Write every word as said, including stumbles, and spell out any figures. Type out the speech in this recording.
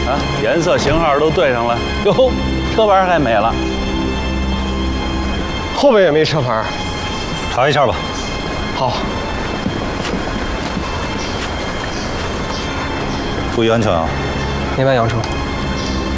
啊，颜色、型号都对上了。哟，车牌还没了， 后边也没车牌。 查一下吧。 好。 注意安全啊！ 明白，杨叔。